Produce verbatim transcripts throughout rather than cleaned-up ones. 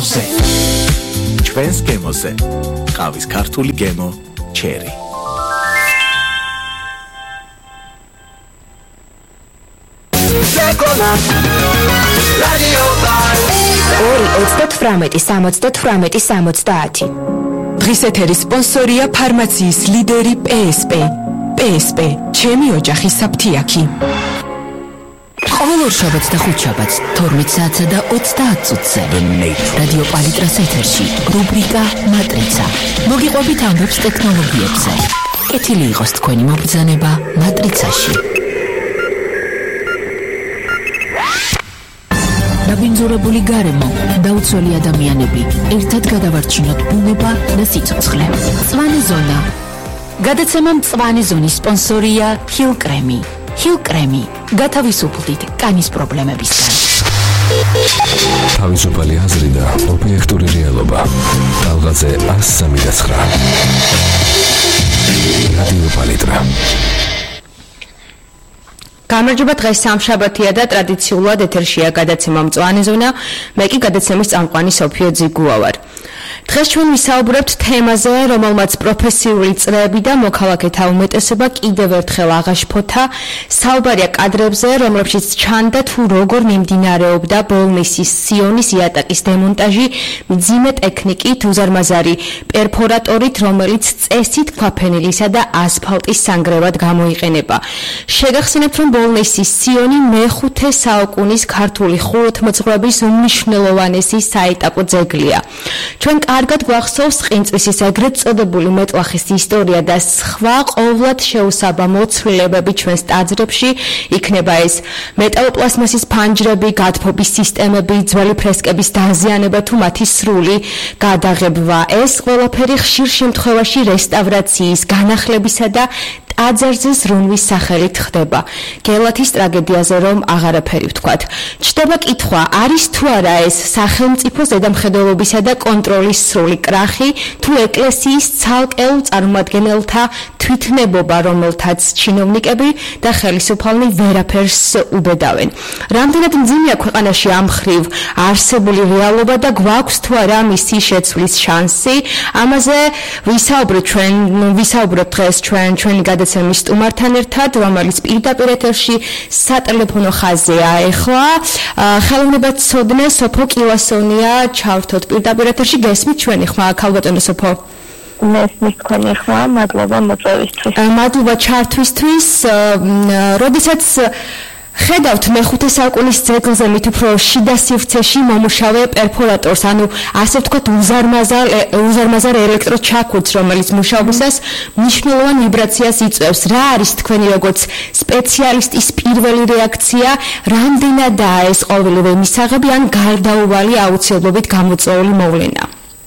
გემოზე. ჩვენს გემოზე. ყავის ქართული გემო ჩერი. ორი ოცდათვრამეტი სამოცდათვრამეტი სამოცდაათი. დღის ეთერის სპონსორია ფარმაციის ლიდერი პე ეს პე. პე ეს პე, ჩემი ოჯახი საფთიაქი. ყოველ ორშაბათს და ხუთშაბათს თორმეტ საათსა და ოცდაათ წუთზე რადიო პალიტრას ეთერში რუბრიკა მატრიცა. მოგიყვებით ამბებს ტექნოლოგიებზე. კეთილი იყოს თქვენი მობრძანება მატრიცაში. დაბინძურებული გარემო, დაუცველი ადამიანები, ერთად გადავარჩინოთ ბუნება და სიცოცხლე. მწვანე ზონა. გადაცემა მწვანე ზონის სპონსორია ჰილ კრემი. ჰილ კრემი. გათავისუფლდით კანის პრობლემებისგან. თავისუფალი აზრი და ობიექტური რეალობა. ტალღაზე ას სამი და ცხრა. რადიო პალიტრა. გამარჯობა, დღეს სამშაბათია და ტრადიციულად ეთერშია გადაცემა მწვანე ზონა. მე კი გადაცემის წამყვანი სოფიო ძიგუა ვარ. დღეს ჩვენ ვისაუბრებთ თემაზე, რომელმაც პროფესიული წრეები და მოქალაქეთა უმეტესობა კიდევ ერთხელ აღაშფოთა. საუბარია კადრებზე, რომლებშიც ჩანდა თუ როგორ მიმდინარეობდა ბოლნისის სიონის იატაკის დემონტაჟი მძიმე ტექნიკით, უზარმაზარი პერფორატორით, რომელიც წესით ქვაფენილისა და ასფალტის სანგრევად გამოიყენება. შეგახსენებთ, რომ ბოლნისის სიონი მეხუთე საუკუნის ქართული ხუროთმოძღვრების უმნიშვნელოვანესი საეტაპო ძეგლია. ჩვენ კარგად გვახსოვს ყინწვისის ეგრეთ წოდებული მეტლახის ისტორია და სხვა ყოვლად შეუსაბამო ცვლილებები ჩვენს ტაძრებში, იქნება ეს მეტალოპლასმასის ფანჯრები, გადფობის სისტემები, ძველი ფრესკების დაზიანება თუ მათი სრული გადაღებვა. ეს ყველაფერი ხშირ შემთხვევაში რესტავრაციის, განახლებისა და ტაძარზე ზრუნვის სახელით ხდება. გელათის ტრაგედიაზე რომ აღარაფერი ვთქვათ. ჩდება კითხვა, არის თუ არა ეს სახელმწიფოს ზედამხედველობისა და კონტროლის სრული კრახი, თუ ეკლესიის ცალკეულ წარმომადგენელთა თვითნებობა, რომელთაც ჩინოვნიკები და ხელისუფალნი ვერაფერს უბედავენ. რამდენად მძიმეა ქვეყანაში ამ მხრივ არსებული რეალობა და გვაქვს თუ არა მისი შეცვლის შანსი? ამაზე ვისაუბრეთ ჩვენ, ვისაუბრებთ დღეს ჩვენ ჩვენი გადაცემის სტუმართან ერთად, რომელიც პირდაპირ ეთერში სატელეფონო ხაზია. ეხლა ხელოვნებად ცოდნე სოფო კილასონია ჩავრთოთ პირდაპირ ეთერში. გესმით ჩვენი ხმა, ქალბატონო სოფო? მესმის თქვენი ხმა, მადლობა მოწვევისთვის. მადლობა ჩართვისთვის. როდესაც ხედავთ მეხუთე საუკუნის ძეგლზე მით უფრო შიდა სივრცეში მომუშავე პერფორატორს, ანუ ასე ვთქვათ უზარმაზარ უზარმაზარ ელექტროჩაქურთს, რომელიც მუშაობისას მნიშვნელოვან ვიბრაციას იწვევს. რა არის თქვენი როგორც სპეციალისტის პირველი რეაქცია? რამდენადაა ეს ყოველივე მისაღები ან გარდაუვალი აუცილებლობით გამოწვეული მოვლენა?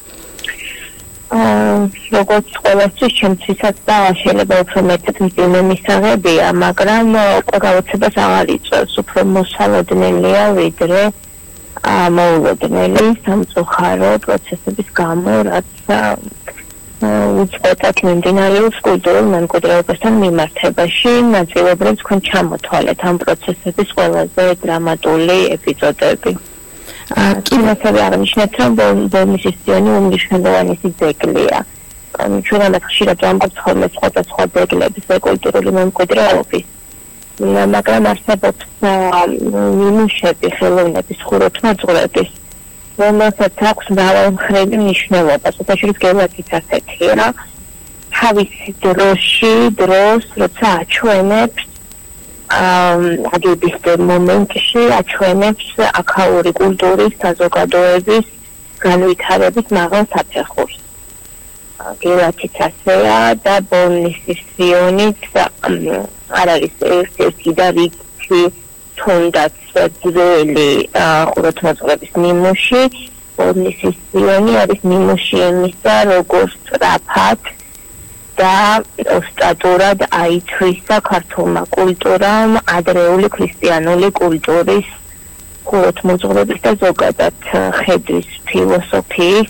როგორც ყველასთვის ჩემთვისაც და შეიძლება უფრო მეტად მძიმე მისაღებია, მაგრამ გაუცებას აღარ იწვევს, უფრო მოსალოდნელია ვიდრე მოულოდნელი სამწუხარო პროცესების გამო, რაც უწყვეტად მიმდინარეობს კულტურულ მემკვიდრეობასთან მიმართებაში. ნაწილობრივ თქვენ ჩამოთვალეთ ამ პროცესების ყველაზე დრამატული ეპიზოდები. კიდევ აღნიშნეთ, რომ ბოლნისის სიონი უმნიშვნელოვანესი ძეგლია. ჩვენ ამას ხშირად ვამბობთ ხოლმე სხვადასხვა ძეგლების და კულტურული მემკვიდრეობის, მაგრამ არსებობს ნიმუშები ხელოვნების ხუროთმოძღვრების, რომელსაც აქვს მრავალმხრივი მნიშვნელობა. შესაძლოა გელათიც ასეთია. თავისი დროში, დროს, როცა აჩვენებს აგების მომენტში აჩვენებს აქაური კულტურის საზოგადოების განვითარების მაღალ საფეხურს. გელათიც ასეა და ბოლნისის სიონიც არ არის ერთ-ერთი და რითი თუნდაც ძველი ხუროთმოძღვრების ნიმუში. ბოლნისის სიონი არის ნიმუში იმისა, როგორ სწრაფად და ოსტატურად აითვისა ქართულმა კულტურამ ადრეული ქრისტიანული კულტურის ხუროთმოძღვრების და ზოგადად ხედვის ფილოსოფიის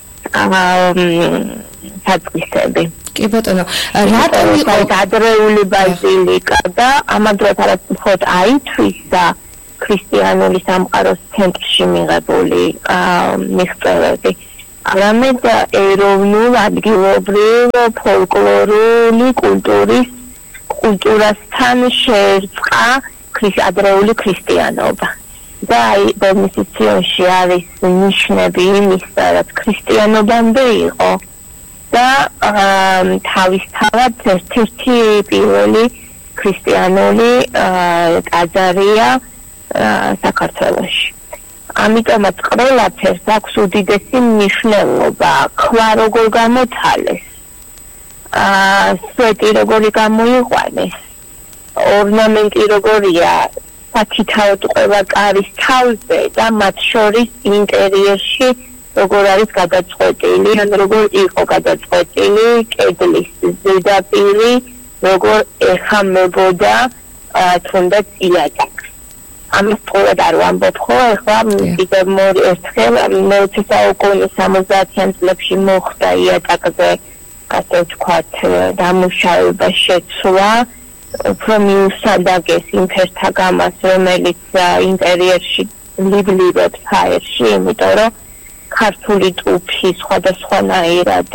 საწყისები. კი ბატონო, რატომ იყო ადრეული ბაზილიკა და ამავდროულად მხოლოდ აითვისა ქრისტიანული სამყაროს ცენტრში მიღებული მიღწევები. არამედ ეროვნულ, ადგილობრივ, ფოლკლორული კულტურის კულტურასთან შეერწყა ადრეული ქრისტიანობა. და აი ბერნისიციონში არის ნიშნები იმისა, რაც ქრისტიანობამდე იყო და თავისთავად ერთ-ერთი პირველი ქრისტიანული ტაძარია საქართველოში. ამიტომაც ყველაფერს აქვს უდიდესი მნიშვნელობა. ქვა როგორ გამოთალეს, სვეტი როგორი გამოიყვანეს, ორნამენტი როგორია საკითხავთ ყველა კარის თავზე და მათ შორის ინტერიერში როგორ არის გადაწყვეტილი, ან როგორ იყო გადაწყვეტილი კედლის ზედაპირი, როგორ ეხამებოდა თუნდაც იატაკს. ამას სწორად არ ვამბობ ხო, ეხლა კიდევ ერთხელ მეოცე საუკუნის სამოცდაათიან წლებში მოხდა იატაკზე, ასე ვთქვათ, დამუშავება, შეცვლა, უფრო მიუსადაგეს იმ ფერთა გამას, რომელიც ინტერიერში ლიბლიბებს ჰაერში, იმიტომ რომ ქართული ტუფი სხვადასხვანაირად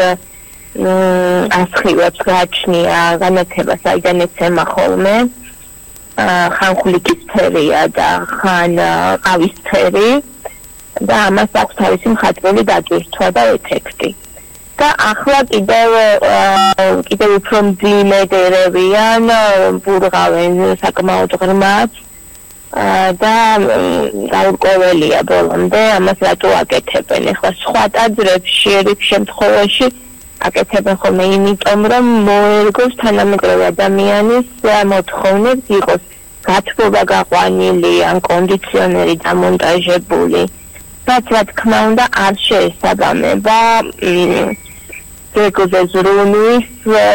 ასხივებს გააჩნია განათებას, აიდან ეცემა ხოლმე. ხან ხვლიკისფერია და ხან ყავისფერი და ამას აქვს თავისი მხატვრული დატვირთვა და ეფექტი. და ახლა კიდევ კიდევ უფრო მძიმედ ერევიან, ბურღავენ საკმაოდ ღრმად და გაურკვეველია ბოლომდე ამას რატო აკეთებენ. ეხლა სხვა ტაძრებში ერთ შემთხვევაში აკეთებენ ხოლმე იმიტომ, რომ მოერგოს თანამედროვე ადამიანის მოთხოვნებს იყოს გათბობა გაყვანილი ან კონდიციონერი დამონტაჟებული. რაც რა თქმა უნდა არ შეესაბამება ეგოზე ზრუნვის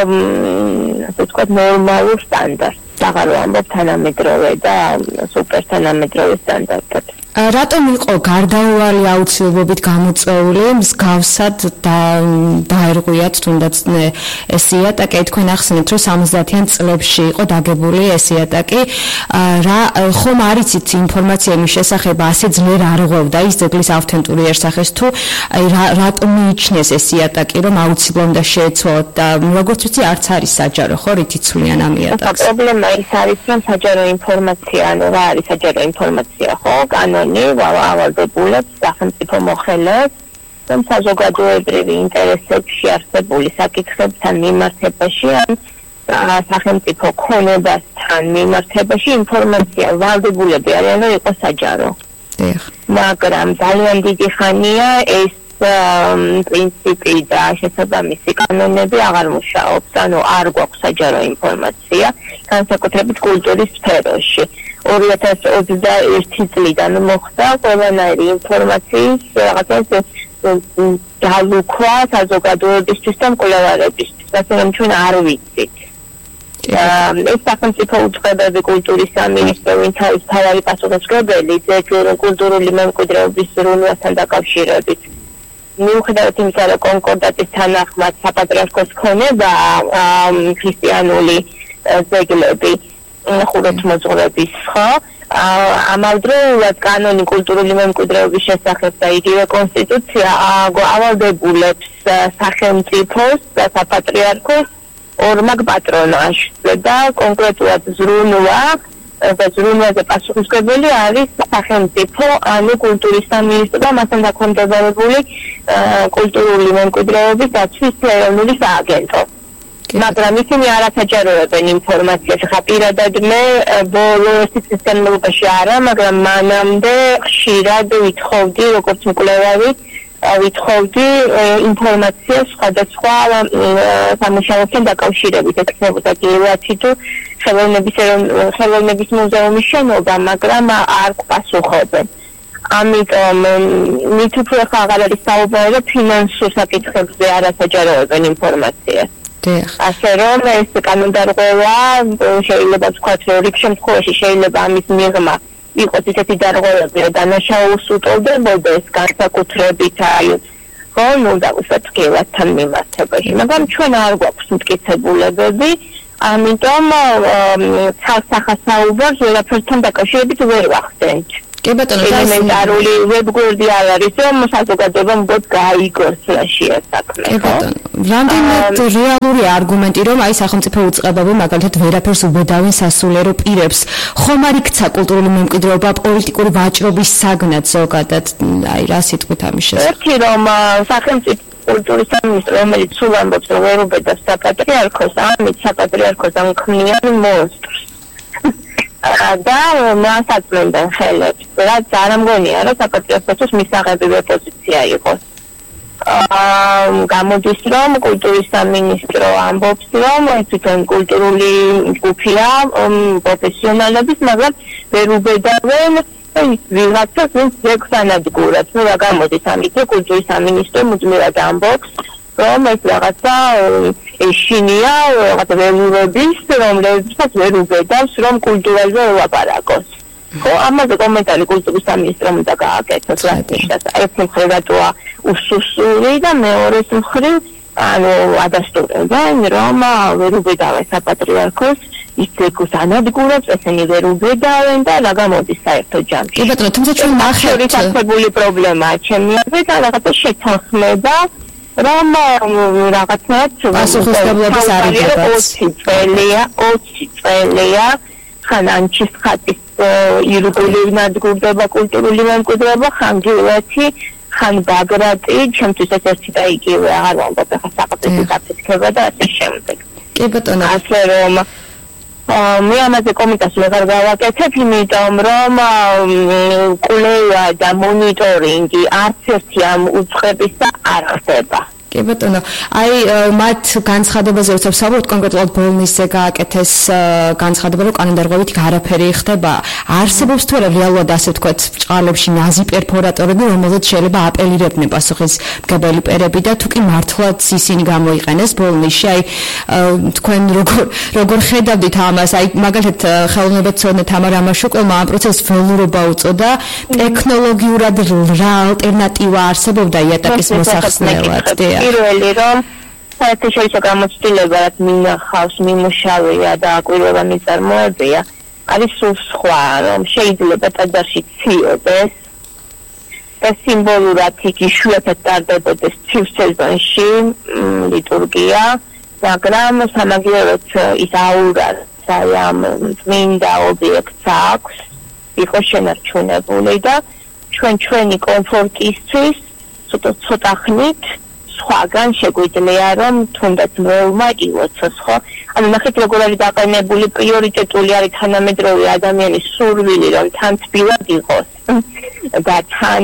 ასე ვთქვათ ნორმალურ სტანდარტს. აღარ ვამბობ თანამედროვე და სუპერ თანამედროვე სტანდარტებს. რატომ იყო გარდაუვალი აუცილებლობით გამოწვეული მსგავსად და დაერღვიათ თუნდაც ეს იატაკი? თქვენ ახსენეთ, რომ სამოცდაათიან წლებში იყო დაგებული ეს იატაკი. რა ხომ არ იცით ინფორმაცია იმის შესახებ, ასე ძლიერ არ ღვევდა ის ძეგლის ავთენტურიერსახეს, თუ აი რატომ მიიჩნეს ეს იატაკი, რომ აუცილებლად უნდა შეეცვალოთ და როგორც ვიცი არც არის საჯარო, ხო, რით იცვლიან ამ იატაკს? პრობლემა ის არის, რომ საჯარო ინფორმაცია, ანუ რა არის საჯარო ინფორმაცია, ხო? ავალდებულებს სახელმწიფო მოხელეებს, რომ საზოგადოებრივი ინტერესებში არსებული საკითხებთან მიმართებაში ან სახელმწიფო ქონებასთან მიმართებაში ინფორმაცია ვალდებულები არიან, რომ იყოს საჯარო. მაგრამ ძალიან დიდი ხანია ეს პრინციპი და შესაბამისი კანონები აღარ მუშაობს, ანუ არ გვაქვს საჯარო ინფორმაცია, განსაკუთრებით კულტურის სფეროში. ორი ათას ოცდაერთი წლიდან მოხდა ყველანაირი ინფორმაციის რაღაცა დალუქვა საზოგადოებისთვის და მკვლევარებისთვის, ასე რომ ჩვენ არ ვიცით. ეს სახელმწიფო უწყებები კულტურის სამინისტრო, ვინც არის მთავარი პასუხისმგებელი კულტურული მემკვიდრეობის ზრუნვასთან დაკავშირებით. მიუხედავად იმისა, რომ კონკორდატის თანახმად საპატრიარქოს ქონება ქრისტიანული ძეგლები ხუროთმოძღვრების, ხო? ამავდროულად კანონი კულტურული მემკვიდრეობის შესახებ და იგივე კონსტიტუცია ავალდებულებს სახელმწიფოს და საპატრიარქოს ორმაგ პატრონაჟზე და კონკრეტულად ზრუნვა და ზრუნვაზე პასუხისმგებელი არის სახელმწიფო, ანუ კულტურის სამინისტრო და მასთან დაქვემდებარებული კულტურული მემკვიდრეობის დაცვის ეროვნული სააგენტო. მაგრამ ისინი არ ასაჯაროებენ ინფორმაციას. ხა პირადად მე ბოლო ერთი წლის განმავლობაში არა, მაგრამ მანამდე ხშირად ვითხოვდი, როგორც მკვლევარი, ვითხოვდი ინფორმაციას სხვადასხვა სამუშაოსთან დაკავშირებით. ეკნებოდა გილათი თუ ხელოვნების ხელოვნების მუზეუმის შენობა, მაგრამ არ პასუხობენ. ამიტომ მით უფრო ხა აღარ არის საუბარი, რომ ფინანსურ საკითხებზე არ ასაჯაროებენ ინფორმაციას. ასე რომ ეს კანონდარღვევა შეიძლება ვთქვათ, რომ რიგ შემთხვევაში შეიძლება ამის მიღმა იყოს ისეთი დარღვევები, რომ დანაშაულს უტოლდებოდეს განსაკუთრებით აი ხო, ნუ დავუშვათ გილათთან მიმართებაში. მაგრამ ჩვენ არ გვაქვს მტკიცებულებები, ამიტომ სახასაუბარს ვერაფერთან დაკავშირებით ვერ ვახდენთ. კი ბატონო, ელემენტარული ვებგვერდი არ არის, რომ საზოგადოებამ მგონს გაიგოს რა შეასაქმე. კი ბატონო, რამდენად რეალური არგუმენტი, რომ აი სახელმწიფო უწყებები მაგალითად ვერაფერს უბედავენ სასულიერო პირებს, ხომ არ იქცა კულტურული მემკვიდრეობა პოლიტიკური ვაჭრობის საგნად ზოგადად, აი რა სიტყვით ამის შესახებ? ერთი რომ სახელმწიფო კულტურის სამინისტრო, რომელიც სულ ამბობს, რომ ვერ უბედავს საპატრიარქოს, ამით საპატრიარქოს ამქმნიან მონსტრს. და მასაწმენდნენ ხელებს, რაც არ ამგონია, რომ საპატრიარქოსთვის მისაღებივე პოზიცია იყოს. გამოდის, რომ კულტურის სამინისტრო ამბობს, რომ თვითონ კულტურული ჯგუფია პროფესიონალების, მაგრამ ვერ უბედავენ ვიღაცას, ვინც ძეგლს ანადგურებს. ნუ რა გამოდის ამით, რომ კულტურის სამინისტრო მუდმივად ამბობს, რომ ეს რაღაცა ეშინია რაღაცა ველურების, რომლებსაც ვერ უბედავს, რომ კულტურაზე ვლაპარაკოს. ხო, ამაზე კომენტარი კულტურის სამინისტრომ უნდა გააკეთოს რასნიშნავს. ერთი მხრივ რატოა უსუსული და მეორეს მხრივ ანუ ადასტურებენ, რომ ვერ უბედავენ საპატრიარქოს, ის ძეგლს ანადგურებს, ესენი ვერ უბედავენ და რა გამოდის საერთო ჯამში. კი ბატონო, თუმცა ჩვენ ნახევთ ასეული პრობლემაა ჩემი აზრით, რაღაცა შეთანხმება რომ რაღაცნაირად პასუხისმგებლობის არიდებას ოცი წელია, ოცი წელია ხან ანჩის ხატის ირგვლივ ნადგურდება კულტურული მემკვიდრეობა, ხან გილეთი, ხან ბაგრატი, ჩემთვის ეს ერთი და იგივე აღარ ვამბობ, ახლა საყდრის გაფეთქება და ასე შემდეგ. კი ბატონო, ასე რომ მე ამაზე კომენტარს ვეღარ გავაკეთებ, იმიტომ რომ კვლევა და მონიტორინგი არც ერთი ამ უწყებისა არ ხდება. კი ბატონო, აი მათ განცხადებაზე როცა ვსაუბრობთ, კონკრეტულად ბოლნისზე გააკეთეს განცხადება, რომ კანონდარღვევით არაფერი ხდება. არსებობს თუ არა რეალურად ასე ვთქვათ, ბრჭყალებში ნაზი პერფორატორები, რომელზეც შეიძლება აპელირებდნენ პასუხისმგებელი პირები და თუ კი მართლაც ისინი გამოიყენეს ბოლნისში, აი თქვენ როგორ როგორ ხედავდით ამას? აი მაგალითად ხელოვნებაცოდნე თამარ ამაშუკელმა ამ პროცესს ველურობა უწოდა, ტექნოლოგიურად რა ალტერნატივა არსებობდა იატაკის მოსახსნელად? პირველი რომ საერთაშორისო გამოცდილება, რაც მინახავს, მიმუშავია და აკვირვება მიწარმოებია, არის სულ სხვა, რომ შეიძლება ტაძარში ციოდეს და სიმბოლურად იქ იშვიათად ტარდებოდეს ცივ სეზონში ლიტურგია, მაგრამ სამაგიეროდ ის აურა, აი ამ წმინდა ობიექტს აქვს, იყოს შენარჩუნებული და ჩვენ ჩვენი კომფორტისთვის ცოტა ცოტა ხნით სხვაგან შეგვიძლია რომ თუნდაც მრევლმა ილოცოს, ხო? ანუ ნახეთ როგორ არის დაყენებული, პრიორიტეტული არის თანამედროვე ადამიანის სურვილი, რომ თან თბილად იყოს და თან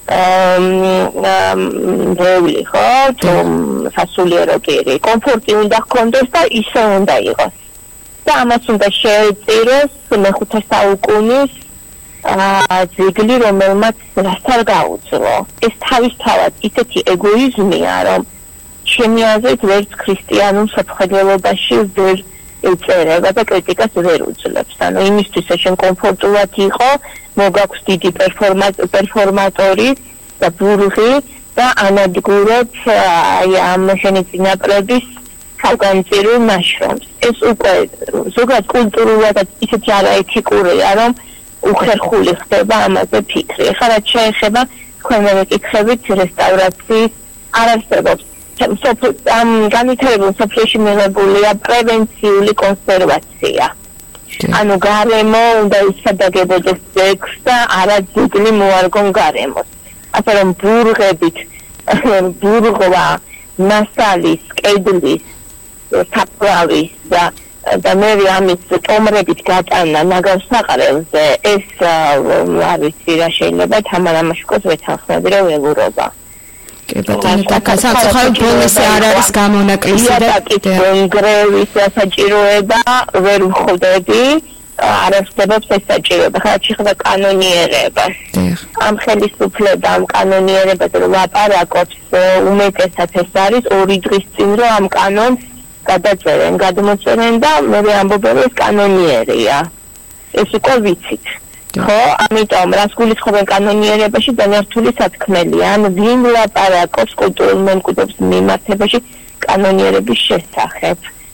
მრევლი, ხო? თუ სასულიერო პირი, კომფორტი უნდა ჰქონდეს და ისე უნდა იყოს. და ამას უნდა შეეწიროს მეხუთე საუკუნის ძეგლი, რომელმაც რას არ გაუძლო. ეს თავისთავად ისეთი ეგოიზმია, რომ ჩემი აზრით ვერც ქრისტიანულ საფუძველობაში ვერ ეწერება და კრიტიკას ვერ უძლებს. ანუ იმისთვის შენ კომფორტულად იყო, მოგაქვს დიდი პერფორმატორი და ბურღი და ანადგურებ აი ამ შენი წინაპრების თავგანწირულ ნაშრომს. ეს უკვე ზოგადად კულტურულადაც ისეთი არაეთიკურია, რომ უხერხული ხდება ამაზე ფიქრი. ეხლა რაც შეეხება თქვენ მეკითხებით რესტავრაციის არ არსებობს. ამ განვითარებულ სოფლიოში მიღებულია პრევენციული კონსერვაცია. ანუ გარემო უნდა ისადაგებოდეს ძეგლს და არა ძეგლი მოარგონ გარემოს. ასე რომ ბურღებით ბურღვა მასალის, კედლის, საფლავის და და მე ამის ტომრებით გატანა ნაგავსაყრელზე ეს არ ვიცი რა შეიძლება თამარ ამაშუკოს ვეთანხმები რომ ველურობა. კი ბატონო, და საერთოდ ბოლნისზე არ არის გამონაკლისი და კონგრევის საჭიროება ვერ ვხვდები, არ არსებობს ეს საჭიროება, ხარჯი ხდება კანონიერებას. ამ ხელისუფლებამ კანონიერებაზე ლაპარაკობს უმეტესად ეს არის ორი დღის წინ რომ ამ კანონს გადაწერენ, გადმოწერენ და მე ამბობენ რომ ეს კანონიერია. ეს უკვე ვიცით. ხო, ამიტომ რას გულისხმობენ კანონიერებაში ძალიან რთული სათქმელია. ან ვინ ლაპარაკობს კულტურულ მემკვიდრეობის მიმართებაში კანონიერების შესახებ.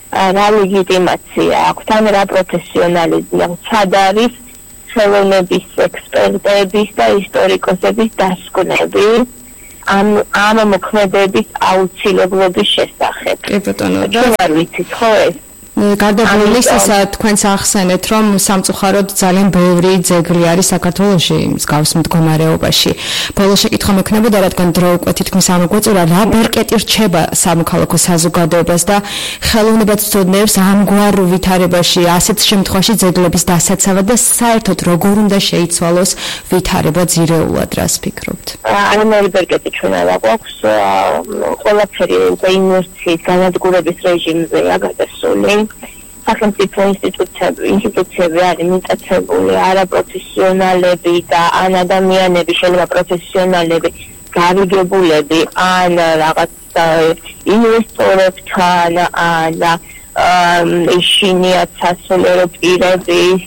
რა ლეგიტიმაცია აქვს, ან რა პროფესიონალიზმი აქვს, სად არის ხელოვნების ექსპერტების და ისტორიკოსების დასკვნები ამ ამ მოქმედების აუცილებლობის შესახებ. კი ბატონო, რა არ ვიცით ხო ეს? გარდაბოლოს ისა თქვენს ახსენეთ, რომ სამწუხაროდ ძალიან ბევრი ძეგლი არის საქართველოში მსგავს მდგომარეობაში. ბოლო შეკითხვა მექნებოდა, რადგან დრო უკვე თითქმის ამოგვეწურა, რა ბერკეტი რჩება სამოქალაქო საზოგადოებას და ხელოვნებას ვცოდნებს ამგვარ ვითარებაში, ასეთ შემთხვევაში ძეგლების დასაცავად და საერთოდ როგორ უნდა შეიცვალოს ვითარება ძირეულად, რას ფიქრობთ? არანაირი ბერკეტი ჩვენ არ აქვს, ყველაფერი უკვე ინერციის განადგურების რეჟიმზეა გადასული. სახელმწიფო ინსტიტუციები, ინსტიტუციები არის მიტაცებული არაპროფესიონალები და ან ადამიანები, შეიძლება პროფესიონალები, გარიგებულები, ან რაღაც ინვესტორებთან, ან შინიათ სასულიერო პირების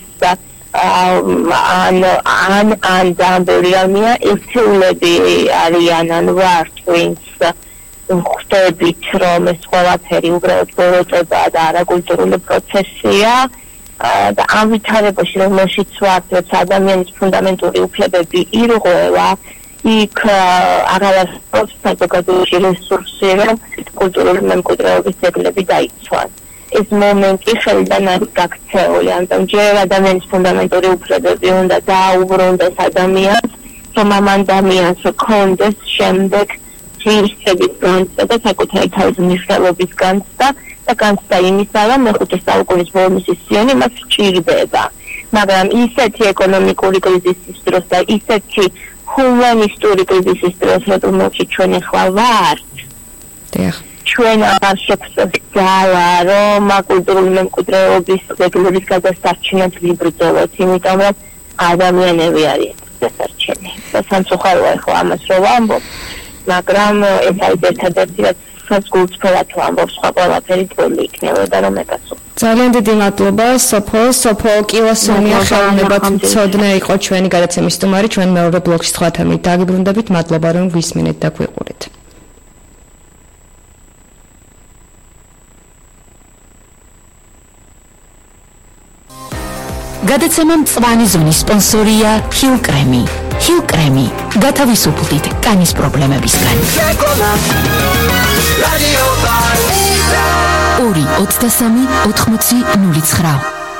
ან ან ან დამბერიანია ერთეულები არიან ან ვართ ვინც ხვდებით რომ ეს ყველაფერი უბრალოდ ბოროტება და არაკულტურული პროცესია და ამ ვითარებაში რომელშიც ვართ ადამიანის ფუნდამენტური უფლებები ირღვევა იქ აღარასდროს საზოგადოებრივი რესურსი რომ კულტურული მემკვიდრეობის ძეგლები დაიცვან. ეს მომენტი ხელიდან არის გაქცეული, ამიტომ ჯერ ადამიანის ფუნდამენტური უფლებები უნდა დაუბრუნდეს ადამიანს, რომ ამ ადამიანს ჰქონდეს შემდეგ ღირსების განცდა და საკუთარი თავის მნიშვნელობის განცდა და განცდა იმისა, რომ მეხუთე საუკუნის ბოლოს სიონი მას სჭირდება. მაგრამ ისეთი ეკონომიკური კრიზისის დროს და ისეთი ჰუმანისტური კრიზისის დროს, რომელშიც ჩვენ ახლა ვართ, ჩვენ არ შეგვიძლია რომ კულტურული მემკვიდრეობის ძეგლების გადასარჩენად ვიბრძოლოთ, იმიტომ რომ ადამიანები არიან დასარჩენი. და სამწუხაროა ახლა ამას რომ ვამბობ, მაგრამ ეს არის ერთადერთი რაც გულწრფელად ვამბობ, სხვა ყველაფერი თვლი იქნებოდა რომ ეკასო. ძალიან დიდი მადლობა სოფო, სოფო კილოსონია ხელოვნებად მცოდნე იყო ჩვენი გადაცემის სტუმარი, ჩვენ მეორე ბლოკში სხვა თემით დაგიბრუნდებით, მადლობა რომ გვისმინეთ და გვიყურეთ. გადაცემა მწვანე ზონის სპონსორია ჰილ კრემი. ჰილ კრემი გათავისუფლდით კანის პრობლემებისგან. ორი ოცდასამი ოთხმოცი ნული ცხრა.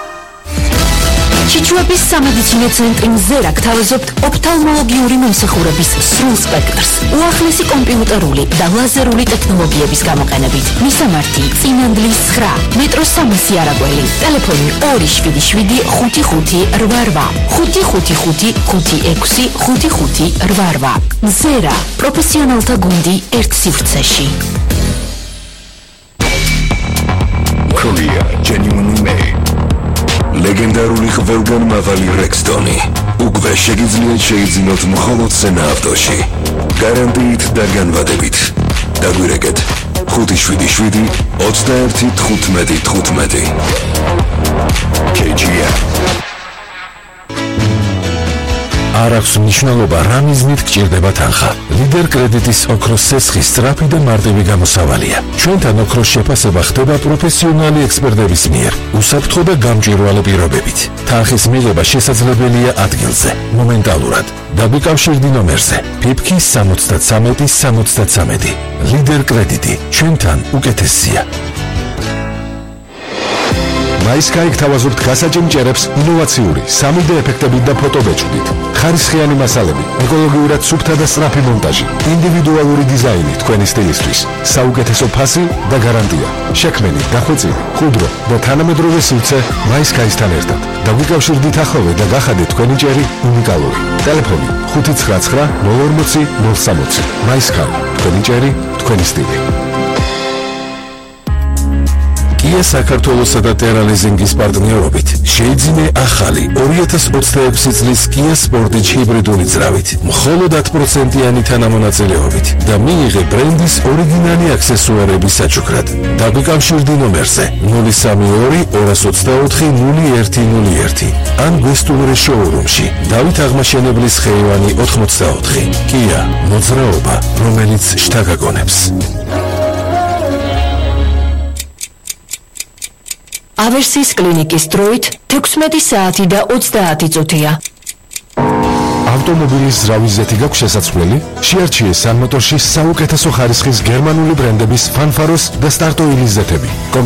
ჩიჩუების სამედიცინო ცენტრი მზერა გთავაზობთ ოფთალმოლოგიური მომსახურების სრულ სპექტრს, უახლესი კომპიუტერული და ლაზერული ტექნოლოგიების გამოყენებით. მისამართი: წინანდლის ცხრა, მეტროს სამასი არაგველი, ტელეფონი ორი შვიდი შვიდი ხუთი ხუთი რვა რვა, ხუთი ხუთი ხუთი ხუთი ექვსი ხუთი ხუთი რვა რვა. მზერა, პროფესიონალთა გუნდი ერთ სივრცეში. Korea genuinely made. ლეგენდარული ყველგან მაღალი რექსტონი. უკვე შეგიძლიათ შეიძინოთ მხოლოდ სენა ავტოში. გარანტიით და განვადებით. დაგვირეკეთ ხუთი შვიდი შვიდი ოცდაერთი თხუთმეტი თხუთმეტი. კეი ჯი ემ არ აქვს მნიშვნელობა რა მიზნით გჭირდება თანხა. ლიდერ კრედიტის ოქროს სესხი სწრაფი და მარტივი გამოსავალია. ჩვენთან ოქროს შეფასება ხდება პროფესიონალი ექსპერტების მიერ, უსაფრთხო და გამჭვირვალე პირობებით. თანხის მიღება შესაძლებელია ადგილზე, მომენტალურად. დაგვიკავშირდი ნომერზე ფიფკი სამოცდათსამეტი სამოცდათსამეტი. ლიდერ კრედიტი ჩვენთან უკეთესია. მაისკაი გთავაზობთ გასაჭიმჭერებს ინოვაციური სამი დე ეფექტებით და ფოტობეჭდით. ხარისხიანი მასალები, ეკოლოგიურად სუფთა და სწრაფი მონტაჟი, ინდივიდუალური დიზაინი თქვენი სტილისთვის, საუკეთესო ფასი და გარანტია. შექმენი, დახვეწილი, ხუდრო და თანამედროვე სივრცე მაისკაისთან ერთად. დაგვიკავშირდით ახალვე და გახადეთ თქვენი ჭერი უნიკალური. ტელეფონი ხუთი ცხრა ცხრა ნული ორმოცი ნული სამოცი. მაისკაი, თქვენი ჭერი, თქვენი სტილი. Kia საქართველოსა და ტერალიზინგის პარტნიორობით შეიძინე ახალი ორი ათას ოცდაექვსი წლის Kia Sportage ჰიბრიდული ძრავით, მხოლოდ ათი პროცენტიანი თანამონაწილეობით და მიიღე ბრენდის ორიგინალი აქსესუარები საჩუქრად. დაგვიკავშირდი ნომერზე ნული სამი ორი ორას ოცდაოთხი ნული ერთი ნული ერთი ან გვესტუმრე შოურუმში დავით აღმაშენებლის ხეივანი ოთხმოცდაოთხი. Kia მოძრაობა, რომელიც შთაგაგონებს. ავერსიის კლინიკის დროით თექვსმეტი საათი და ოცდაათი წუთია. ავტომობილის ზრავის ზეთი გაქვს შესაძლებელი? შეარჩიე სან მოტორში საუკეთესო ხარისხის გერმანული ბრენდების ფანფაროს და სტარტოილის ზეთები.